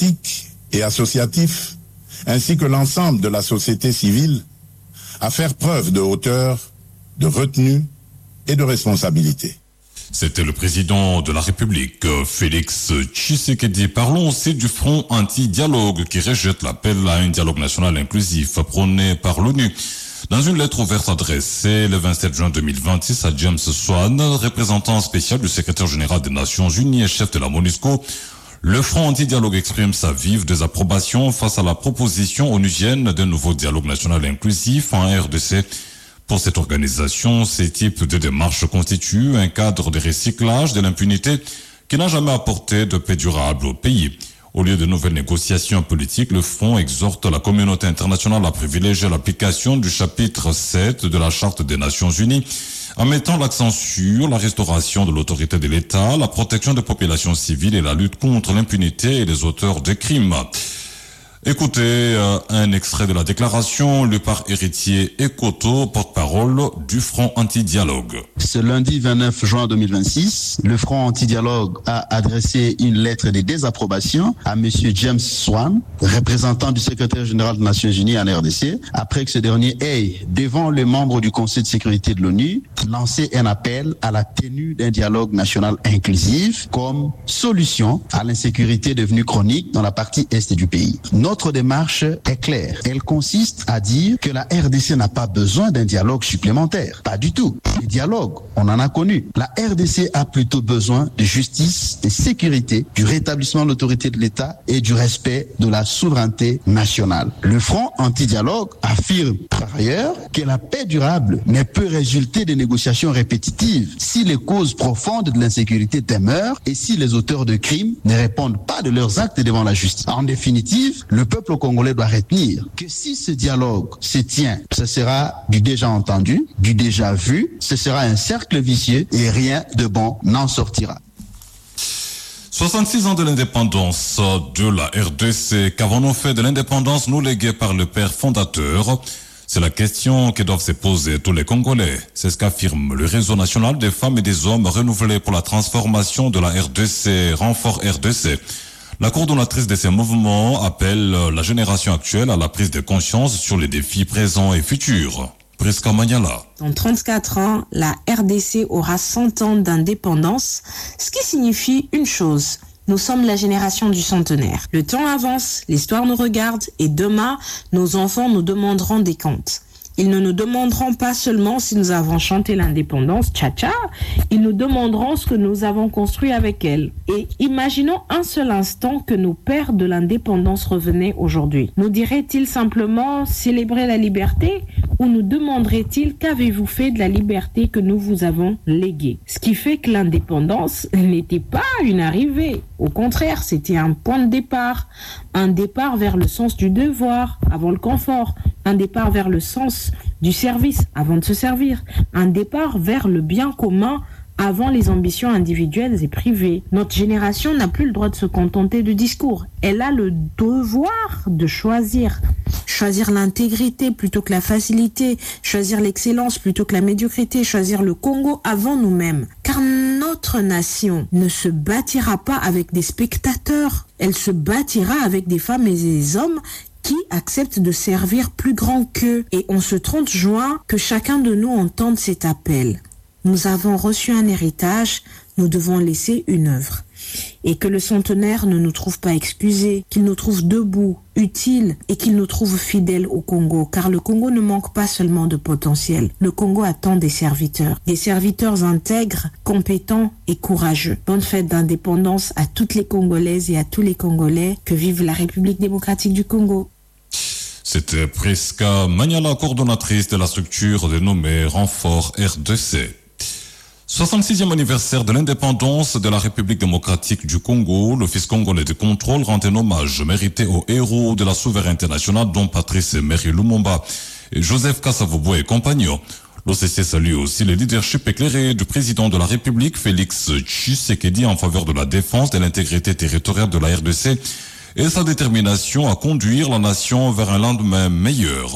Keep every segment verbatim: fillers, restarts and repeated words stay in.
politiques et associatifs, ainsi que l'ensemble de la société civile, à faire preuve de hauteur, de retenue et de responsabilité. C'était le président de la République, Félix Tshisekedi. Parlons aussi du Front anti-dialogue qui rejette l'appel à un dialogue national inclusif prôné par l'ONU. Dans une lettre ouverte adressée le vingt-sept juin deux mille vingt-six à James Swan, représentant spécial du secrétaire général des Nations Unies et chef de la MONUSCO, le Front anti-dialogue exprime sa vive désapprobation face à la proposition onusienne d'un nouveau dialogue national inclusif en R D C. Pour cette organisation, ces types de démarches constituent un cadre de recyclage de l'impunité qui n'a jamais apporté de paix durable au pays. Au lieu de nouvelles négociations politiques, le Front exhorte la communauté internationale à privilégier l'application du chapitre sept de la Charte des Nations Unies en mettant l'accent sur la restauration de l'autorité de l'État, la protection des populations civiles et la lutte contre l'impunité et les auteurs de crimes. Écoutez euh, un extrait de la déclaration lue par Héritier Ekoto, porte-parole du Front anti-dialogue. Ce lundi vingt-neuf juin deux mille vingt-six, le Front anti-dialogue a adressé une lettre de désapprobation à M. James Swan, représentant du secrétaire général des Nations Unies en R D C, après que ce dernier ait, devant les membres du Conseil de sécurité de l'ONU, lancé un appel à la tenue d'un dialogue national inclusif comme solution à l'insécurité devenue chronique dans la partie est du pays. Notre démarche est claire. Elle consiste à dire que la R D C n'a pas besoin d'un dialogue supplémentaire. Pas du tout. Le dialogue, on en a connu. La R D C a plutôt besoin de justice, de sécurité, du rétablissement de l'autorité de l'État et du respect de la souveraineté nationale. Le Front anti-dialogue affirme par ailleurs que la paix durable ne peut résulter de négociations répétitives si les causes profondes de l'insécurité demeurent et si les auteurs de crimes ne répondent pas de leurs actes devant la justice. En définitive, le peuple congolais doit retenir que si ce dialogue se tient, ce sera du déjà entendu, du déjà vu, ce sera un cercle vicieux et rien de bon n'en sortira. soixante-six ans de l'indépendance de la R D C. Qu'avons-nous fait de l'indépendance nous léguée par le père fondateur? C'est la question que doivent se poser tous les Congolais. C'est ce qu'affirme le réseau national des femmes et des hommes renouvelé pour la transformation de la R D C, renfort R D C. La coordonnatrice de ces mouvements appelle la génération actuelle à la prise de conscience sur les défis présents et futurs. Prisca Magnala. Dans trente-quatre ans, la R D C aura cent ans d'indépendance, ce qui signifie une chose. Nous sommes la génération du centenaire. Le temps avance, l'histoire nous regarde et demain, nos enfants nous demanderont des comptes. Ils ne nous demanderont pas seulement si nous avons chanté l'indépendance, tcha-tcha, ils nous demanderont ce que nous avons construit avec elle. Et imaginons un seul instant que nos pères de l'indépendance revenaient aujourd'hui. Nous diraient-ils simplement célébrer la liberté ou nous demanderaient-ils qu'avez-vous fait de la liberté que nous vous avons léguée? Ce qui fait que l'indépendance n'était pas une arrivée. Au contraire, c'était un point de départ. Un départ vers le sens du devoir avant le confort. Un départ vers le sens du service avant de se servir. Un départ vers le bien commun avant les ambitions individuelles et privées. Notre génération n'a plus le droit de se contenter de discours. Elle a le devoir de choisir. Choisir l'intégrité plutôt que la facilité. Choisir l'excellence plutôt que la médiocrité. Choisir le Congo avant nous-mêmes. Car notre nation ne se bâtira pas avec des spectateurs. Elle se bâtira avec des femmes et des hommes qui acceptent de servir plus grand qu'eux. Et on se trente juin, que chacun de nous entende cet appel. Nous avons reçu un héritage, nous devons laisser une œuvre. Et que le centenaire ne nous trouve pas excusés, qu'il nous trouve debout, utiles, et qu'il nous trouve fidèles au Congo. Car le Congo ne manque pas seulement de potentiel. Le Congo attend des serviteurs. Des serviteurs intègres, compétents et courageux. Bonne fête d'indépendance à toutes les Congolaises et à tous les Congolais. Que vive la République démocratique du Congo. C'était Prisca Magnala, coordonnatrice de la structure dénommée Renfort R D C. soixante-sixième anniversaire de l'indépendance de la République démocratique du Congo, l'Office congolais de contrôle rend un hommage mérité aux héros de la souveraineté nationale, dont Patrice Emery Lumumba et Joseph Kasavubu et compagnons. L'O C C salue aussi le leadership éclairé du président de la République, Félix Tshisekedi, en faveur de la défense de l'intégrité territoriale de la R D C et sa détermination à conduire la nation vers un lendemain meilleur.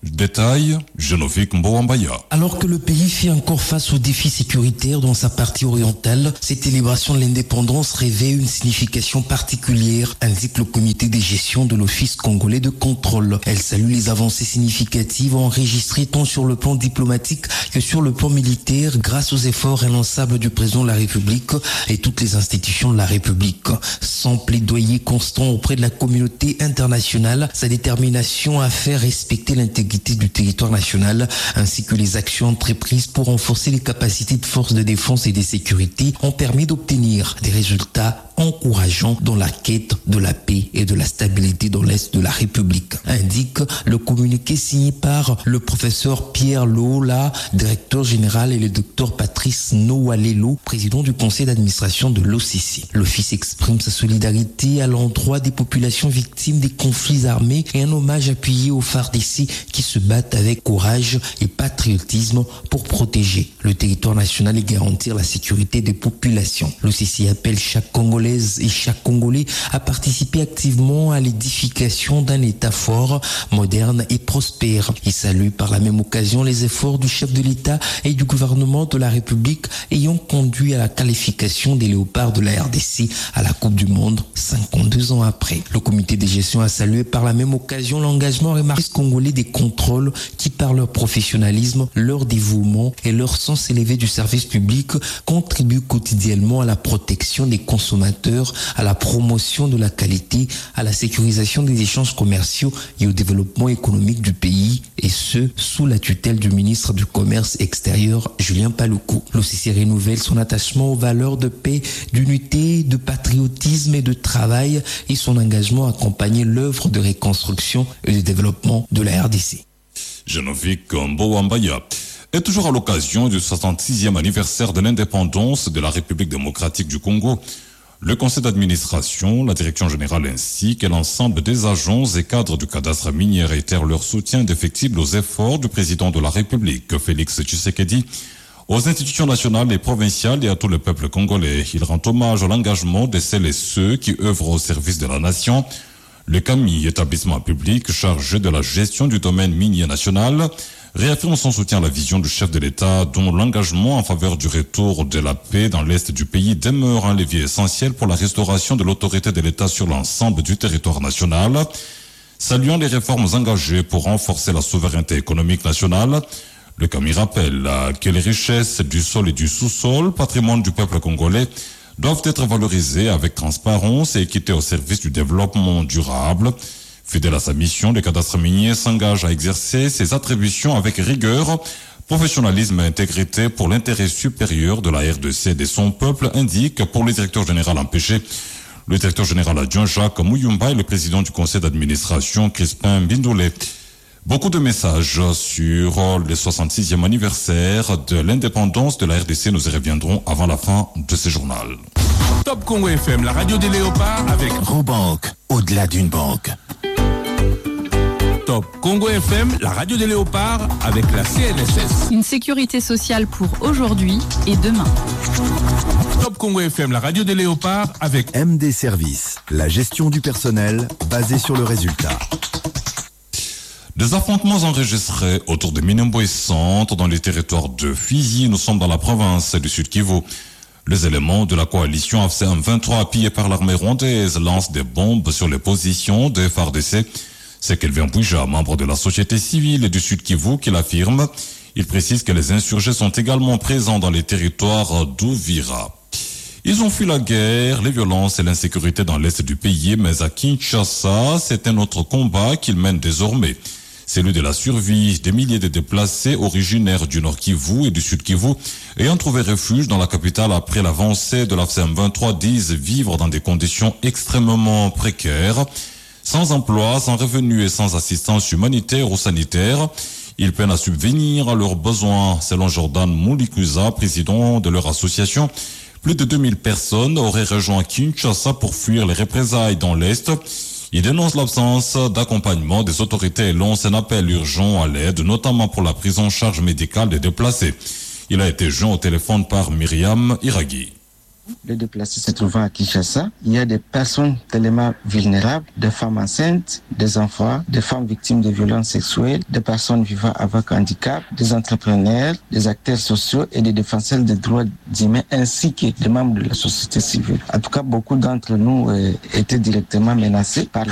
Détail, Genovic Mbouambaya. Alors que le pays fait encore face aux défis sécuritaires dans sa partie orientale, cette célébration de l'indépendance revêt une signification particulière, indique le comité de gestion de l'Office congolais de contrôle. Elle salue les avancées significatives enregistrées tant sur le plan diplomatique que sur le plan militaire grâce aux efforts inlançables du président de la République et toutes les institutions de la République. Son plaidoyer constant auprès de la communauté internationale, sa détermination à faire respecter l'intégrité du territoire national, ainsi que les actions entreprises pour renforcer les capacités de forces de défense et de sécurité ont permis d'obtenir des résultats encourageants dans la quête de la paix et de la stabilité dans l'Est de la République, indique le communiqué signé par le professeur Pierre Lola, directeur général, et le docteur Patrice Noalelo, président du conseil d'administration de l'O C C. L'Office exprime sa solidarité à l'endroit des populations victimes des conflits armés et un hommage appuyé aux F A R D C qui se battent avec courage et patriotisme pour protéger le territoire national et garantir la sécurité des populations. L'O C C appelle chaque Congolais et chaque Congolais à participer activement à l'édification d'un État fort, moderne et prospère. Il salue par la même occasion les efforts du chef de l'État et du gouvernement de la République ayant conduit à la qualification des léopards de la R D C à la Coupe du Monde cinquante-deux ans après. Le comité de gestion a salué par la même occasion l'engagement remarqué congolais des contrôles qui, par leur professionnalisme, leur dévouement et leur sens élevé du service public, contribuent quotidiennement à la protection des consommateurs, à la promotion de la qualité, à la sécurisation des échanges commerciaux et au développement économique du pays, et ce, sous la tutelle du ministre du Commerce extérieur, Julien Paluku. L'O C C renouvelle son attachement aux valeurs de paix, d'unité, de patriotisme et de travail, et son engagement à accompagner l'œuvre de reconstruction et de développement de la R D C. Genovic Mbouambaya. Et toujours à l'occasion du soixante-sixième anniversaire de l'indépendance de la République démocratique du Congo, le conseil d'administration, la direction générale ainsi que l'ensemble des agents et cadres du cadastre minier réitèrent leur soutien indéfectible aux efforts du président de la République, Félix Tshisekedi, aux institutions nationales et provinciales et à tout le peuple congolais. Il rend hommage à l'engagement de celles et ceux qui œuvrent au service de la nation. Le C A M I, établissement public chargé de la gestion du domaine minier national, réaffirme son soutien à la vision du chef de l'État, dont l'engagement en faveur du retour de la paix dans l'Est du pays demeure un levier essentiel pour la restauration de l'autorité de l'État sur l'ensemble du territoire national. Saluant les réformes engagées pour renforcer la souveraineté économique nationale, le C A M I rappelle que les richesses du sol et du sous-sol, patrimoine du peuple congolais, doivent être valorisées avec transparence et équité au service du développement durable. Fidèle à sa mission, le cadastre minier s'engage à exercer ses attributions avec rigueur, professionnalisme et intégrité pour l'intérêt supérieur de la R D C et de son peuple, indique pour le directeur général empêché, le directeur général adjoint Jacques Mouyumba et le président du conseil d'administration Crispin Bindoulé. Beaucoup de messages sur le soixante-sixième anniversaire de l'indépendance de la R D C. Nous y reviendrons avant la fin de ce journal. Top Congo F M, la radio des léopards avec Robank, au-delà d'une banque. Top Congo F M, la radio des léopards avec la C N S S. Une sécurité sociale pour aujourd'hui et demain. Top Congo F M, la radio des léopards avec M D Services, la gestion du personnel basée sur le résultat. Des affrontements enregistrés autour de Minembwe Centre dans les territoires de Fizi. Nous sommes dans la province du Sud Kivu. Les éléments de la coalition F C M vingt-trois appuyés par l'armée rwandaise lancent des bombes sur les positions des F A R D C. C'est Kelvin Bouija, membre de la société civile et du Sud Kivu, qui l'affirme. Il précise que les insurgés sont également présents dans les territoires d'Ouvira. Ils ont fui la guerre, les violences et l'insécurité dans l'est du pays, mais à Kinshasa, c'est un autre combat qu'ils mènent désormais. Celui de la survie des milliers de déplacés originaires du Nord Kivu et du Sud Kivu ayant trouvé refuge dans la capitale après l'avancée de la F C M vingt-trois disent vivre dans des conditions extrêmement précaires, sans emploi, sans revenus et sans assistance humanitaire ou sanitaire. Ils peinent à subvenir à leurs besoins. Selon Jordan Moulikuza, président de leur association, plus de deux mille personnes auraient rejoint Kinshasa pour fuir les représailles dans l'Est. Il dénonce l'absence d'accompagnement des autorités et lance un appel urgent à l'aide, notamment pour la prise en charge médicale des déplacés. Il a été joint au téléphone par Myriam Iraghi. les déplacés se trouvant à Kinshasa. Il y a des personnes tellement vulnérables, des femmes enceintes, des enfants, des femmes victimes de violences sexuelles, des personnes vivant avec handicap, des entrepreneurs, des acteurs sociaux et des défenseurs des droits humains ainsi que des membres de la société civile. En tout cas, beaucoup d'entre nous euh, étaient directement menacés par